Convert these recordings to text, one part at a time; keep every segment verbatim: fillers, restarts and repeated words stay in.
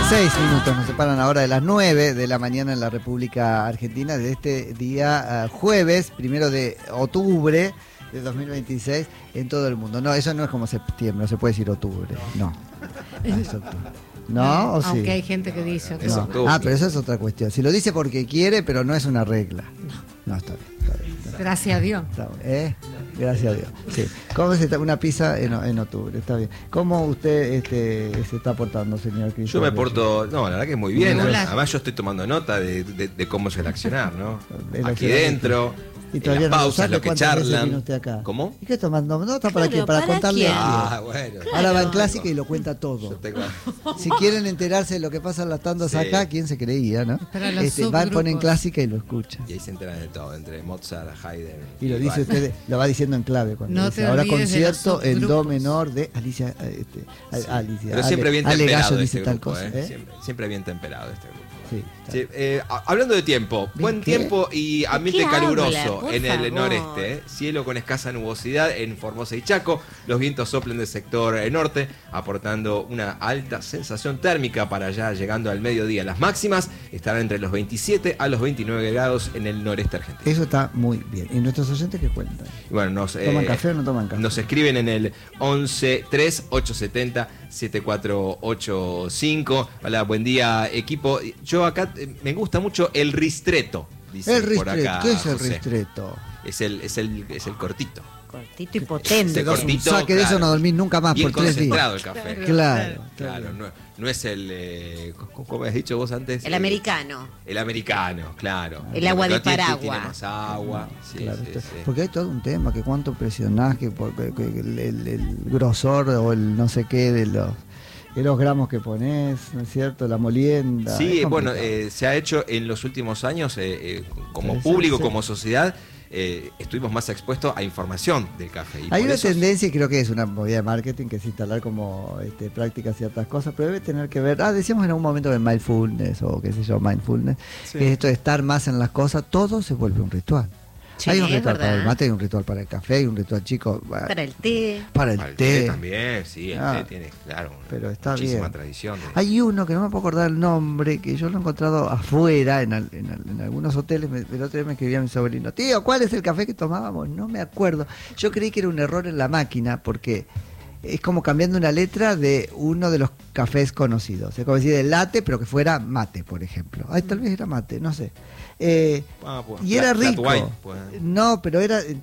Seis minutos nos separan ahora de las nueve de la mañana en la República Argentina de este día uh, jueves, primero de octubre de dos mil veintiséis en todo el mundo. No, eso no es como septiembre, no se puede decir octubre, no. No es octubre. ¿No? ¿O sí? Aunque hay gente que dice octubre. No. Ah, pero eso es otra cuestión. Si lo dice porque quiere, pero no es una regla. No. No, está bien. Está bien, está bien. Gracias a Dios. Está bien, ¿eh? Gracias a Dios. Sí. ¿Cómo se está? Una pizza en, en octubre, está bien. ¿Cómo usted este, se está portando, señor Cristóbal? Yo me porto, no, la verdad que muy bien. Muy Además yo estoy tomando nota de, de, de cómo es el accionar, ¿no? El Aquí accionar. dentro, Y en todavía las no pausas, lo que charlan. Usted acá? ¿Cómo? ¿Y qué tomando nota para Claro, qué? Para, ¿para contarle quién? a Ah, bueno. Ahora va en Yo clásica tengo- y lo cuenta todo. yo tengo- Si quieren enterarse de lo que pasa en las tandas Sí. acá, ¿quién se creía, no? Para los Este, va, pone en subgrupos. clásica y lo escucha. Y ahí se enteran de todo, entre Mozart, Haydn. Y lo dice usted, lo va diciendo en clave cuando No dice, te ahora olvides de los concierto en do subgrupos. menor de Alicia, eh, este, Sí. a- Alicia. Pero siempre bien Ale temperado Gallo este dice tal grupo, cosa, ¿eh? ¿eh? Siempre, siempre bien temperado este grupo. Sí, Sí, eh, a- hablando de tiempo, ¿Bien buen qué? tiempo y ambiente qué habla? caluroso Por en el favor. noreste, ¿eh? Cielo con escasa nubosidad en Formosa y Chaco, los vientos soplen del sector eh, norte, aportando una alta sensación térmica para allá llegando al mediodía. Las máximas estarán entre los veintisiete a los veintinueve grados en el noreste argentino. Eso está muy bien. ¿Y nuestros oyentes qué cuentan? Y bueno, nos, ¿Toman eh, café o no toman café? Nos escriben en el once tres ocho siete cero siete cuatro ocho cinco. Hola, buen día, equipo. Yo acá eh, me gusta mucho el ristretto. Dice El por ristretto, acá ¿qué es el José. ristretto? Es el, es el, es el cortito. Cortito y potente. Ese Te das un cortito, saque de eso, claro. no dormís nunca más Bien por tres días. concentrado el café. Claro, Claro, no, no es el, eh, ¿cómo cómo has dicho vos antes? El Eh, americano. El americano, claro. El agua de Pero tiene- Paragua. Tiene más agua. Sí, Claro, sí, esto- sí. porque hay todo un tema, que cuánto presionás, que, por- que- que el, el- el grosor o el no sé qué de los, de los gramos que pones, ¿no es cierto? La molienda. Sí, es bueno, complicado. eh, se ha hecho en los últimos años, eh, eh, como Sí, público, sí. como sociedad, eh, estuvimos más expuestos a información del café. Y Hay por una eso- tendencia, y creo que es una movida de marketing, que es instalar como este, prácticas ciertas cosas, pero debe tener que ver, ah, decíamos en algún momento de mindfulness, o qué sé yo, mindfulness, Sí. que esto de estar más en las cosas, todo se vuelve un ritual. Sí, hay un es ritual para el verdad. mate, hay un ritual para el café, hay un ritual chico, bueno, Para el té. para el Para el té. té también, sí, el Ah, té tiene, claro, una pero está muchísima bien. tradición. de- Hay uno que no me puedo acordar el nombre, que yo lo he encontrado afuera, en, al- en, al- en algunos hoteles. Me, el otro día me escribía mi sobrino, tío, ¿cuál es el café que tomábamos? No me acuerdo. Yo creí que era un error en la máquina, porque es como cambiando una letra de uno de los cafés conocidos. Es como decir el latte, pero que fuera mate, por ejemplo. Ay, tal vez era mate, no sé. Eh, Ah, pues, y era flat- flat rico. white, pues. No, pero era... eh,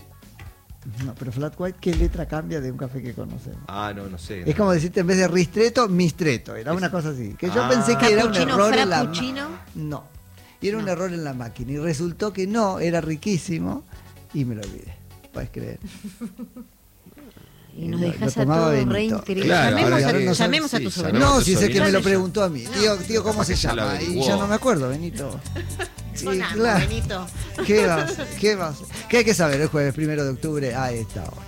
No, pero flat white, ¿qué letra cambia de un café que conocemos? Ah, no, no sé. Es como decirte en vez de ristretto, mistretto. Era una cosa así. Que yo Ah. pensé que era un Cappuccino, error en la frappuccino. No. Y era un No. error en la máquina. Y resultó que no, era riquísimo. Y me lo olvidé. Puedes creer. Y nos Lo- dejas lo a tomaba todos Benito. reintrigados. Claro, llamemos ahora a, que- llamemos a sí, tu llamemos sobrino. No, tu si sé que sobrino. me lo Ya sé. preguntó a mí. Tío, tío ¿cómo capaz se que ya lo llama? Y averiguó. ya no me acuerdo, Benito. Sí, Sonando, claro. Benito. ¿Qué vas? ¿Qué vas? ¿Qué hay que saber el jueves primero de octubre a esta hora?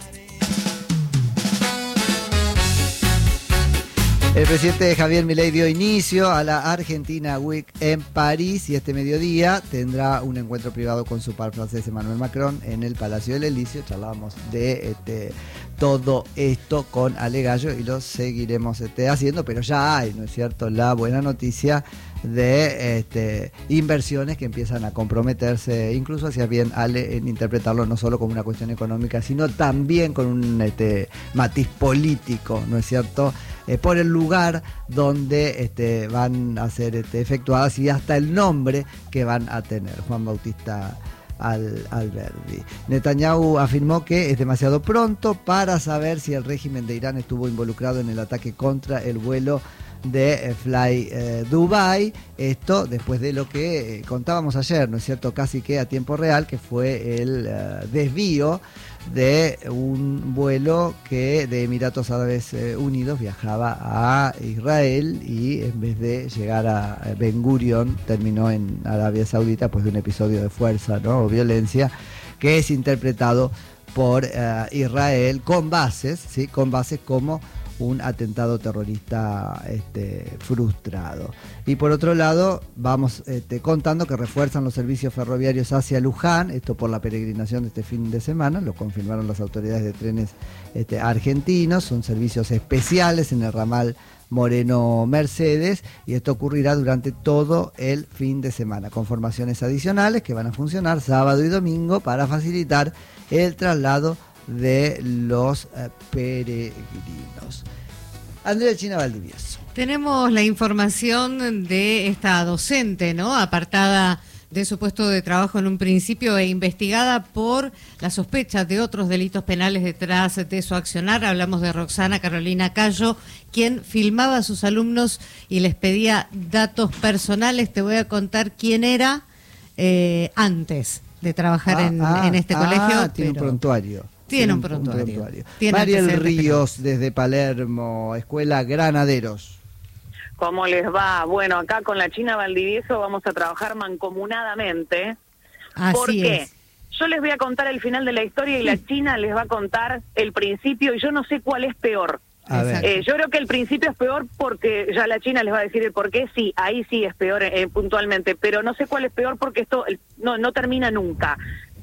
El presidente Javier Milei dio inicio a la Argentina Week en París y este mediodía tendrá un encuentro privado con su par francés Emmanuel Macron en el Palacio del Elíseo. Charlábamos de este, todo esto con Ale Gallo y lo seguiremos este, haciendo, pero ya hay, ¿no es cierto?, la buena noticia de este, inversiones que empiezan a comprometerse, incluso hacía bien Ale en interpretarlo no solo como una cuestión económica, sino también con un este, matiz político, ¿no es cierto?, eh, por el lugar donde este, van a ser este, efectuadas y hasta el nombre que van a tener. Juan Bautista Al, Alberdi. Netanyahu afirmó que es demasiado pronto para saber si el régimen de Irán estuvo involucrado en el ataque contra el vuelo de eh, Fly eh, Dubai. Esto después de lo que eh, contábamos ayer, ¿no es cierto?, casi que a tiempo real, que fue el eh, desvío de un vuelo que de Emiratos Árabes eh, Unidos viajaba a Israel y en vez de llegar a Ben Gurion terminó en Arabia Saudita, pues de un episodio de fuerza, ¿no?, o violencia, que es interpretado por uh, Israel con bases, ¿sí?, con bases como un atentado terrorista este, frustrado. Y por otro lado, vamos este, contando que refuerzan los servicios ferroviarios hacia Luján, esto por la peregrinación de este fin de semana, lo confirmaron las autoridades de trenes este, argentinos, son servicios especiales en el ramal Moreno Mercedes, y esto ocurrirá durante todo el fin de semana, con formaciones adicionales que van a funcionar sábado y domingo para facilitar el traslado de los eh, peregrinos. Andrea China Valdivieso. Tenemos la información de esta docente, ¿no? Apartada de su puesto de trabajo en un principio e investigada por la sospecha de otros delitos penales detrás de su accionar. Hablamos de Roxana Carolina Cayo, quien filmaba a sus alumnos y les pedía datos personales. Te voy a contar quién era eh, antes de trabajar ah, en, ah, en este ah, colegio. Tiene un prontuario. Tiene un prontuario. Un prontuario. Tiene Mariel Ríos, desde Palermo, Escuela Granaderos. ¿Cómo les va? Bueno, acá con la China Valdivieso vamos a trabajar mancomunadamente. Así ¿Por qué? es. Yo les voy a contar el final de la historia y la China les va a contar el principio, y yo no sé cuál es peor. A ver. Eh, yo creo que el principio es peor porque ya la China les va a decir el por qué. Sí, ahí sí es peor eh, puntualmente, pero no sé cuál es peor porque esto no, no termina nunca.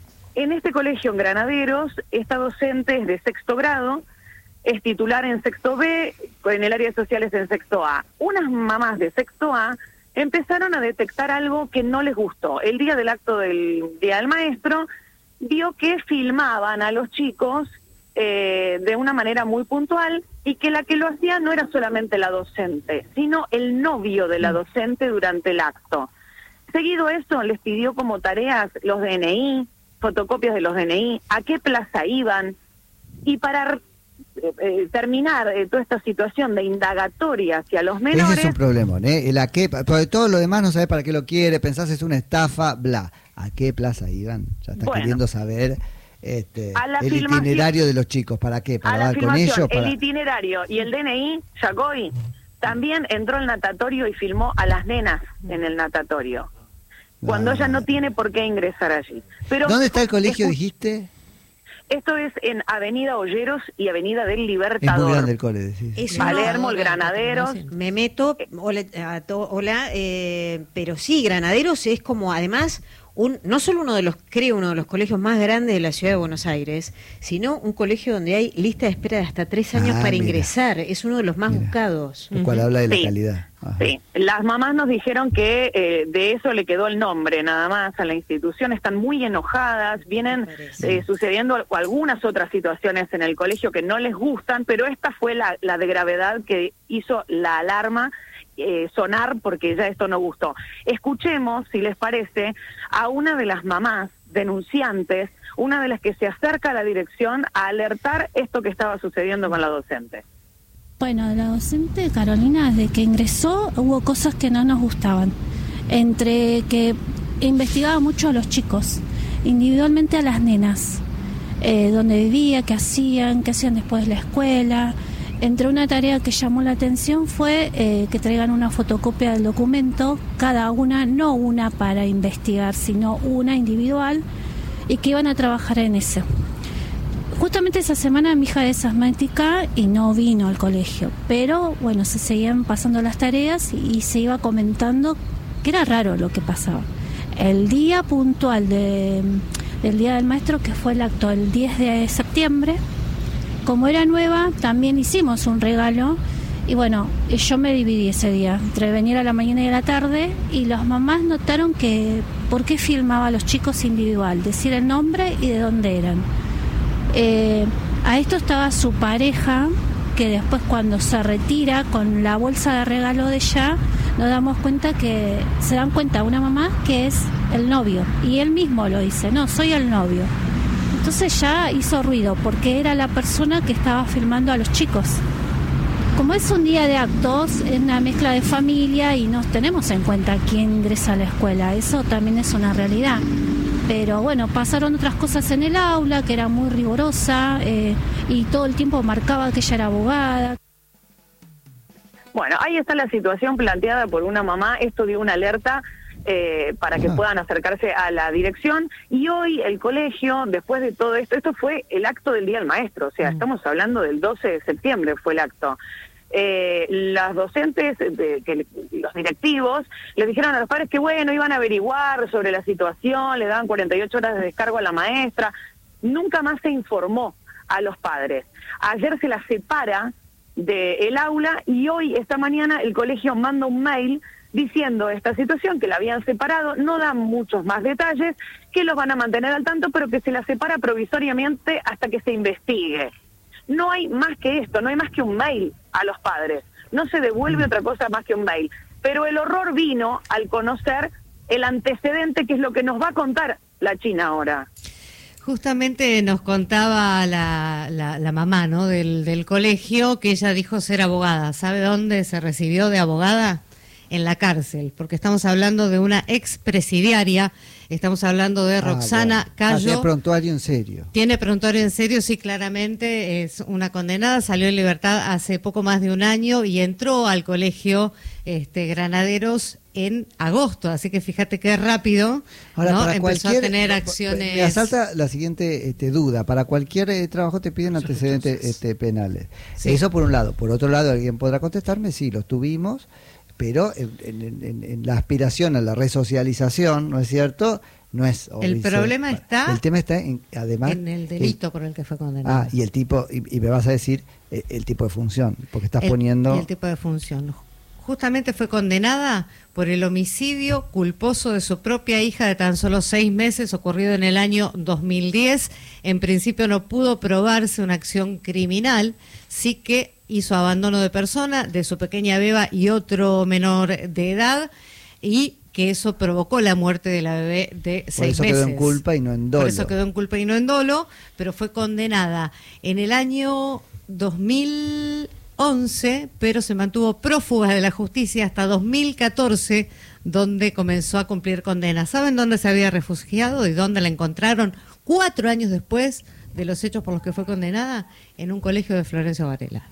En este colegio en Granaderos, esta docente es de sexto grado, es titular en sexto B, en el área de sociales en sexto A. Unas mamás de sexto A empezaron a detectar algo que no les gustó. El día del acto del Día del Maestro, vio que filmaban a los chicos eh, de una manera muy puntual, y que la que lo hacía no era solamente la docente, sino el novio de la docente durante el acto. Seguido eso, les pidió como tareas los D N I, fotocopias de los D N I, a qué plaza iban, y para eh, eh, terminar eh, toda esta situación de indagatoria hacia los menores... Ese es un problema, ¿eh? El a qué, porque todo lo demás no sabes para qué lo quiere, pensás es una estafa, bla. ¿A qué plaza iban? Ya estás bueno, queriendo saber este, el itinerario de los chicos. ¿Para qué? ¿Para dar con ellos? Para... El itinerario y el D N I, Yacoy, también entró al natatorio y filmó a las nenas en el natatorio, cuando ah. ella no tiene por qué ingresar allí. Pero ¿dónde está el colegio, dijiste? Esto es en Avenida Olleros y Avenida del Libertador. Es muy grande el cole, sí. Es Palermo, el Granaderos. Me meto, hola, hola eh, pero sí, Granaderos es como, además, un no solo uno de los, creo, uno de los colegios más grandes de la ciudad de Buenos Aires, sino un colegio donde hay lista de espera de hasta tres años ah, para mira. ingresar. Es uno de los más mira. buscados. Lo cual uh-huh. habla de la sí. calidad. Ajá. Sí, las mamás nos dijeron que eh, de eso le quedó el nombre nada más a la institución. Están muy enojadas, vienen eh, sucediendo algunas otras situaciones en el colegio que no les gustan, pero esta fue la, la de gravedad que hizo la alarma eh, sonar, porque ya esto no gustó. Escuchemos, si les parece, a una de las mamás denunciantes, una de las que se acerca a la dirección a alertar esto que estaba sucediendo con la docente. Bueno, la docente Carolina, desde que ingresó hubo cosas que no nos gustaban, entre que investigaba mucho a los chicos, individualmente a las nenas, eh, dónde vivía, qué hacían, qué hacían después de la escuela. Entre una tarea que llamó la atención fue eh, que traigan una fotocopia del documento, cada una, no una para investigar, sino una individual, y que iban a trabajar en eso. Justamente esa semana mi hija es asmática y no vino al colegio, pero bueno, se seguían pasando las tareas y, y se iba comentando que era raro lo que pasaba. El día puntual de, del Día del Maestro, que fue el acto el diez de septiembre, como era nueva, también hicimos un regalo, y bueno, yo me dividí ese día entre venir a la mañana y a la tarde, y las mamás notaron que por qué filmaba a los chicos individual, decir el nombre y de dónde eran. Eh, a esto estaba su pareja, que después cuando se retira con la bolsa de regalo de ella, nos damos cuenta que se dan cuenta una mamá que es el novio, y él mismo lo dice, no, soy el novio. Entonces ya hizo ruido porque era la persona que estaba filmando a los chicos. Como es un día de actos, es una mezcla de familia y no tenemos en cuenta quién ingresa a la escuela, eso también es una realidad. Pero bueno, pasaron otras cosas en el aula, que era muy rigurosa, eh, y todo el tiempo marcaba que ella era abogada. Bueno, ahí está la situación planteada por una mamá. Esto dio una alerta eh, para que Ah. puedan acercarse a la dirección. Y hoy el colegio, después de todo esto, esto fue el acto del Día del Maestro, o sea, Mm. estamos hablando del doce de septiembre fue el acto. Eh, las docentes, de, que le- los directivos, les dijeron a los padres que bueno, iban a averiguar sobre la situación, le daban cuarenta y ocho horas de descargo a la maestra. Nunca más se informó a los padres. Ayer se la separa del aula y hoy, esta mañana, el colegio manda un mail diciendo esta situación, que la habían separado, no dan muchos más detalles, que los van a mantener al tanto, pero que se la separa provisoriamente hasta que se investigue. No hay más que esto, no hay más que un mail a los padres. No se devuelve otra cosa más que un mail. Pero el horror vino al conocer el antecedente, que es lo que nos va a contar la China ahora. Justamente nos contaba la, la, la mamá, ¿no?, del, del colegio, que ella dijo ser abogada. ¿Sabe dónde se recibió de abogada? En la cárcel, porque estamos hablando de una expresidiaria, estamos hablando de Roxana Ah, bueno. Cayo. Hace prontuario en serio. Tiene prontuario en serio, sí, claramente es una condenada, salió en libertad hace poco más de un año y entró al colegio este, Granaderos en agosto, así que fíjate qué rápido, Ahora, ¿no? para Empezó cualquier, a tener acciones. Me asalta la siguiente este, duda. Para cualquier eh, trabajo te piden antecedentes este, penales. Sí. Eso por un lado. Por otro lado, alguien podrá contestarme, sí, los tuvimos, pero en, en- en- en la aspiración a la resocialización, ¿no es cierto? No es El obvio. problema está El tema está, en, además... en el delito por el que fue condenado. Ah, y el tipo, y, y me vas a decir eh, el tipo de función, porque estás El- poniendo... y el tipo de función. Justamente fue condenada por el homicidio culposo de su propia hija de tan solo seis meses, ocurrido en el año dos mil diez. En principio no pudo probarse una acción criminal, sí que hizo abandono de persona de su pequeña beba y otro menor de edad, y que eso provocó la muerte de la bebé de Por seis eso meses. quedó en culpa y no en dolo. Por eso quedó en culpa y no en dolo, pero fue condenada en el año dos mil once, pero se mantuvo prófuga de la justicia hasta dos mil catorce, donde comenzó a cumplir condena. ¿Saben dónde se había refugiado y dónde la encontraron cuatro años después de los hechos por los que fue condenada? En un colegio de Florencio Varela.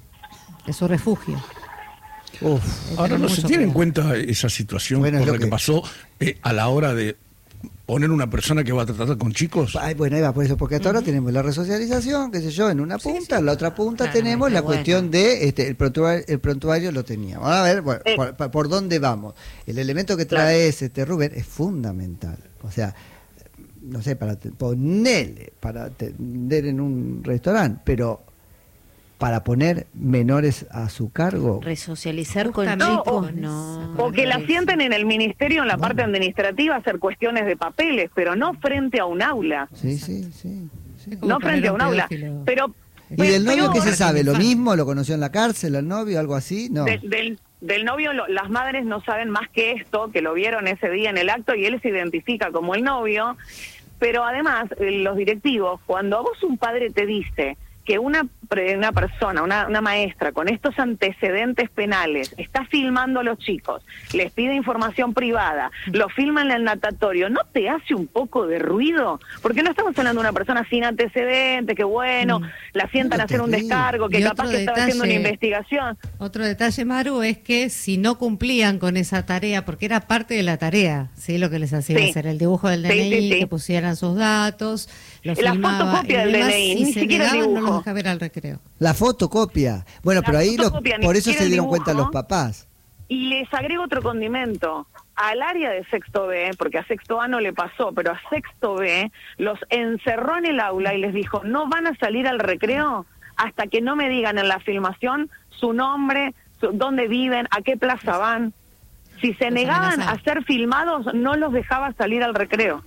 Es su refugio. Uf. Ahora, ¿no se Mucho tiene en cuidado. cuenta esa situación Bueno, es por lo lo que que- pasó eh, a la hora de poner una persona que va a tratar con chicos? Ay, bueno, ahí va, por eso, porque hasta ahora tenemos la resocialización, qué sé yo, en una punta, en la otra punta Claro, tenemos está la bueno. cuestión de este, el prontuario, el prontuario lo teníamos. A ver, bueno, Eh. por, por dónde vamos. El elemento que traes, este Rubén, es fundamental. O sea, no sé, para te- ponerle, para atender en un restaurante, pero para poner menores a su cargo. Resocializar con Justamente chicos, con no. O que la sienten en el ministerio, en la parte administrativa, hacer cuestiones de papeles, pero no frente a un aula. Sí, sí, sí. sí. Es como No poner frente a un un aula. pedófilo. Pero ¿Y del novio peor, qué se sabe? ¿Lo infante. mismo? ¿Lo conoció en la cárcel, al novio, algo así? No. de- del, del novio, lo- las madres no saben más que esto, que lo vieron ese día en el acto y él se identifica como el novio. Pero además, eh, los directivos, cuando a vos un padre te dice que una, pre- una persona, una, una maestra con estos antecedentes penales está filmando a los chicos, les pide información privada, lo filman en el natatorio, ¿no te hace un poco de ruido? Porque no estamos hablando de una persona sin antecedentes, que bueno, Mm. la sientan No a hacer un te digo. descargo, que Y capaz otro que estaba haciendo una detalle- investigación. Otro detalle, Maru, es que si no cumplían con esa tarea, porque era parte de la tarea, ¿sí? Lo que les hacía Sí. hacer el dibujo del Sí, D N I, sí, sí. que pusieran sus datos, lo La filmaba fotocopia y del demás, D N I, si ni se siquiera el negaban, no dibujo. los deja ver al recreo. La fotocopia. Bueno, La pero ahí los, fotocopia, ni por eso siquiera se el dieron dibujo. cuenta los papás. Y les agrego otro condimento. Al área de sexto B, porque a sexto A no le pasó, pero a sexto B los encerró en el aula y les dijo, no van a salir al recreo hasta que no me digan en la filmación su nombre, su- dónde viven, a qué plaza van. Si se Los negaban amenazaban. a ser filmados, no los dejaba salir al recreo.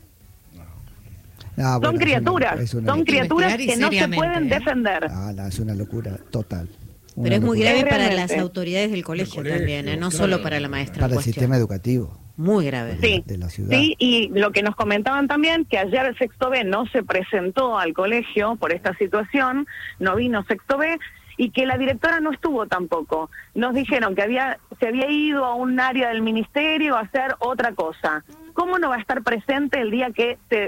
Ah, bueno, son es una- criaturas, es una son locura. criaturas Investigar y que no se seriamente, pueden ¿eh? defender. Ah, no, es una locura total. Una Pero es muy locura. grave Es para realmente. las autoridades del colegio, colegio, también, ¿eh? no claro. solo para la maestra. en Para el cuestión. sistema educativo Muy grave. Sí, de la ciudad. sí, y lo que nos comentaban también, que ayer el sexto B no se presentó al colegio por esta situación, no vino sexto B, y que la directora no estuvo tampoco. Nos dijeron que había se había ido a un área del ministerio a hacer otra cosa. ¿Cómo no va a estar presente el día que te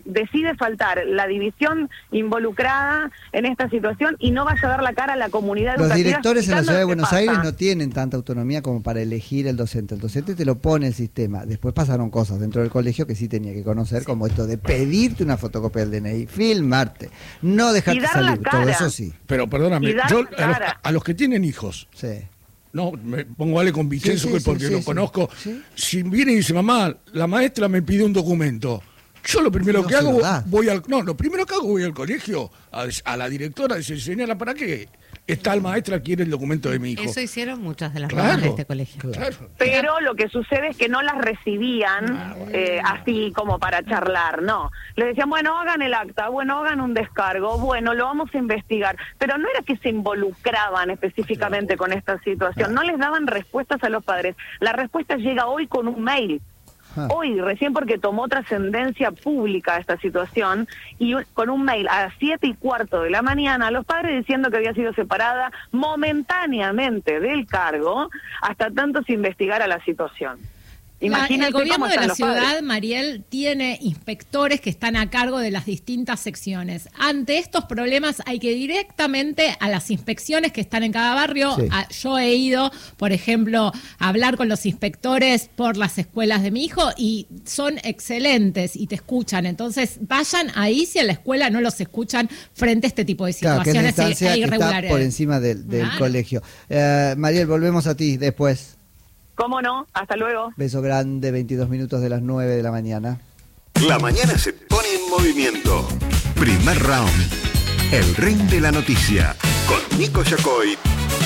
decide faltar la división involucrada en esta situación y no vaya a dar la cara a la comunidad Los educativa. directores en la ciudad de explicando lo que Buenos pasa. Aires no tienen tanta autonomía como para elegir el docente. El docente te lo pone el sistema. Después pasaron cosas dentro del colegio que sí tenía que conocer, sí. como esto de pedirte una fotocopia del D N I, filmarte, no dejarte Y dar la salir, cara. todo eso sí. Pero perdóname, Y dar yo la a los, cara. a los que tienen hijos, Sí. no, me pongo a darle con Vicenzo Sí, sí, porque sí, lo sí, conozco. sí. Si viene y dice, mamá, la maestra me pidió un documento. Yo lo primero No que se hago, lo das. voy al, no, lo primero que hago voy al colegio, a, a la directora, a decir, señora, ¿para qué está el maestra quiere el documento de mi hijo? Eso hicieron muchas de las Claro. mamás de este colegio. Claro. Pero lo que sucede es que no las recibían Ah, bueno. eh, así como para charlar, no. Les decían, bueno, hagan el acta, bueno, hagan un descargo, bueno, lo vamos a investigar. Pero no era que se involucraban específicamente con esta situación, no les daban respuestas a los padres. La respuesta llega hoy con un mail. Ah. Hoy, recién porque tomó trascendencia pública esta situación, y un- con un mail a las siete y cuarto de la mañana, a los padres diciendo que había sido separada momentáneamente del cargo hasta tanto se investigara la situación. La- Imagínense el gobierno cómo de están la los ciudad, padres. Mariel, tiene inspectores que están a cargo de las distintas secciones. Ante estos problemas hay que ir directamente a las inspecciones que están en cada barrio. Sí. A- yo he ido, por ejemplo, a hablar con los inspectores por las escuelas de mi hijo y son excelentes y te escuchan. Entonces, vayan ahí si a la escuela no los escuchan frente a este tipo de Claro, que es la situaciones instancia e que está irregularidades. por encima del, del Claro. colegio. Eh, Mariel, volvemos a ti después. ¿Cómo no? Hasta luego. Beso grande, veintidós minutos de las nueve de la mañana. La mañana se pone en movimiento. Primer round. El ring de la noticia. Con Nico Yacoy